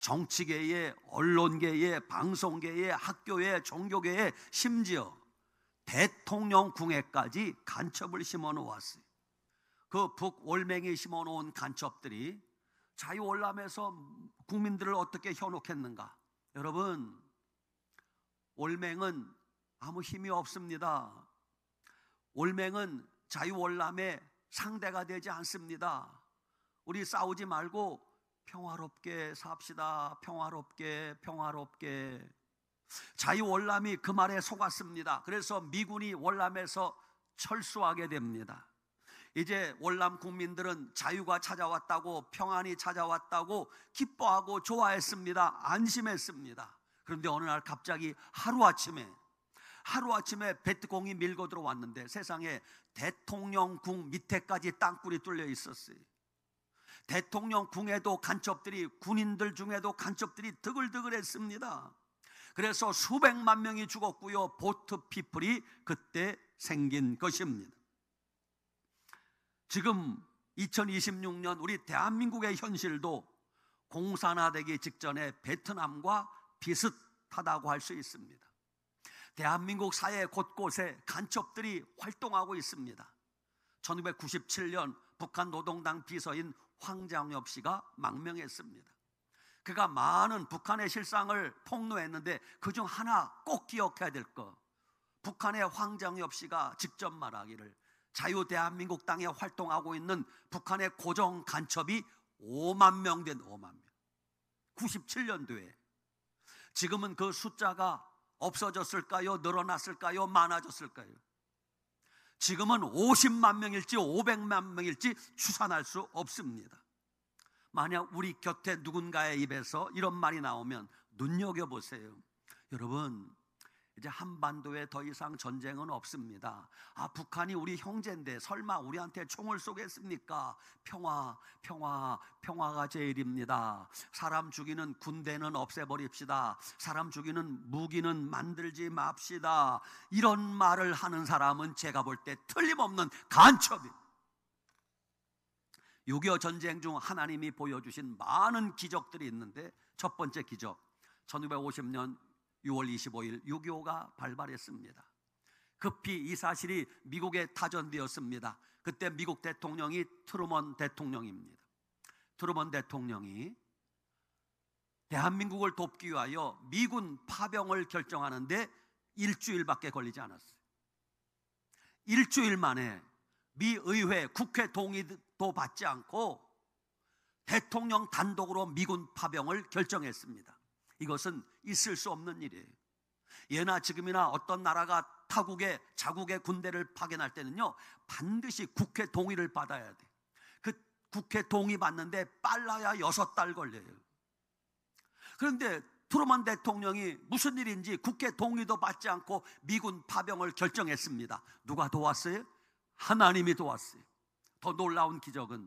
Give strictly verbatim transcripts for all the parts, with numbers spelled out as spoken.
정치계에, 언론계에, 방송계에, 학교에, 종교계에, 심지어 대통령궁에까지 간첩을 심어놓았어요. 그 북올맹이 심어놓은 간첩들이 자유월남에서 국민들을 어떻게 현혹했는가? 여러분, 올맹은 아무 힘이 없습니다. 올맹은 자유월남의 상대가 되지 않습니다. 우리 싸우지 말고 평화롭게 삽시다. 평화롭게, 평화롭게. 자유월남이 그 말에 속았습니다. 그래서 미군이 월남에서 철수하게 됩니다. 이제 월남 국민들은 자유가 찾아왔다고, 평안이 찾아왔다고 기뻐하고 좋아했습니다. 안심했습니다. 그런데 어느 날 갑자기 하루아침에 하루아침에 베트공이 밀고 들어왔는데 세상에 대통령궁 밑에까지 땅굴이 뚫려 있었어요. 대통령궁에도 간첩들이, 군인들 중에도 간첩들이 드글드글했습니다. 그래서 수백만 명이 죽었고요. 보트피플이 그때 생긴 것입니다. 지금 이천이십육 년 우리 대한민국의 현실도 공산화되기 직전에 베트남과 비슷하다고 할 수 있습니다. 대한민국 사회 곳곳에 간첩들이 활동하고 있습니다. 천구백구십칠 년 북한 노동당 비서인 황장엽 씨가 망명했습니다. 그가 많은 북한의 실상을 폭로했는데 그중 하나 꼭 기억해야 될 것, 북한의 황장엽 씨가 직접 말하기를 자유 대한민국 땅에 활동하고 있는 북한의 고정 간첩이 오만 명 된 오만 명. 구십칠 년도에. 지금은 그 숫자가 없어졌을까요? 늘어났을까요? 많아졌을까요? 지금은 오십만 명일지 오백만 명일지 추산할 수 없습니다. 만약 우리 곁에 누군가의 입에서 이런 말이 나오면 눈여겨보세요. 여러분, 이제 한반도에 더 이상 전쟁은 없습니다. 아, 북한이 우리 형제인데 설마 우리한테 총을 쏘겠습니까? 평화, 평화, 평화가 제일입니다. 사람 죽이는 군대는 없애버립시다. 사람 죽이는 무기는 만들지 맙시다. 이런 말을 하는 사람은 제가 볼 때 틀림없는 간첩입니다. 육이오 전쟁 중 하나님이 보여주신 많은 기적들이 있는데 첫 번째 기적, 천구백오십 년 유월 이십오일 육이오가 발발했습니다. 급히 이 사실이 미국에 타전되었습니다. 그때 미국 대통령이 트루먼 대통령입니다. 트루먼 대통령이 대한민국을 돕기 위하여 미군 파병을 결정하는데 일주일밖에 걸리지 않았어요. 일주일 만에 미 의회, 국회 동의도 받지 않고 대통령 단독으로 미군 파병을 결정했습니다. 이것은 있을 수 없는 일이에요. 예나 지금이나 어떤 나라가 타국에 자국의 군대를 파견할 때는요, 반드시 국회 동의를 받아야 돼. 그 국회 동의 받는데 빨라야 여섯 달 걸려요. 그런데 트루먼 대통령이 무슨 일인지 국회 동의도 받지 않고 미군 파병을 결정했습니다. 누가 도왔어요? 하나님이 도왔어요. 더 놀라운 기적은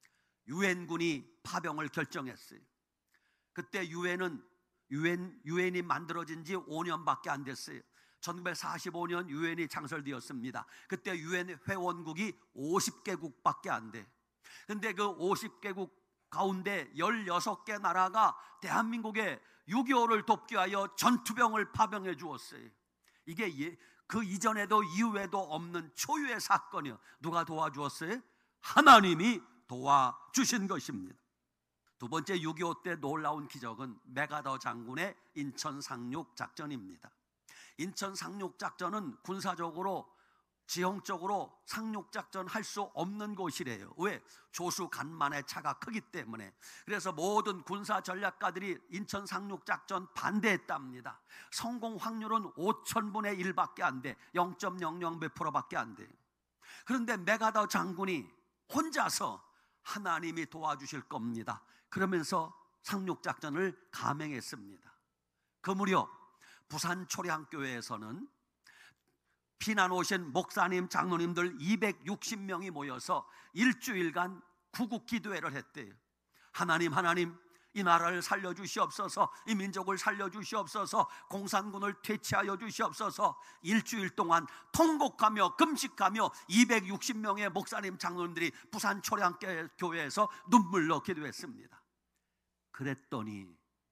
유엔군이 파병을 결정했어요. 그때 유엔은 유엔, 유엔이 만들어진 지 오 년밖에 안 됐어요. 천구백사십오 년 유엔이 창설되었습니다. 그때 유엔 회원국이 오십 개국밖에 안 돼. 근데 그 오십 개국 가운데 열여섯 개 나라가 대한민국에 육이오를 돕기 위하여 전투병을 파병해 주었어요. 이게 예, 그 이전에도 이후에도 없는 초유의 사건이요. 누가 도와주었어요? 하나님이 도와주신 것입니다. 두 번째 육이오 때 놀라운 기적은 메가더 장군의 인천 상륙 작전입니다. 인천 상륙 작전은 군사적으로 지형적으로 상륙 작전 할 수 없는 곳이래요. 왜? 조수 간만의 차가 크기 때문에. 그래서 모든 군사 전략가들이 인천 상륙 작전 반대했답니다. 성공 확률은 오천분의 일밖에 안 돼. 영 점 영영 몇 프로밖에 안 돼. 그런데 메가더 장군이 혼자서 하나님이 도와주실 겁니다. 그러면서 상륙작전을 감행했습니다. 그 무렵 부산 초량교회에서는 피난 오신 목사님, 장로님들 이백육십 명이 모여서 일주일간 구국 기도회를 했대요. 하나님, 하나님, 이 나라를 살려주시옵소서, 이 민족을 살려주시옵소서, 공산군을 퇴치하여 주시옵소서. 일주일 동안 통곡하며 금식하며 이백육십 명의 목사님, 장로님들이 부산 초량교회에서 눈물로 기도했습니다. 그랬더니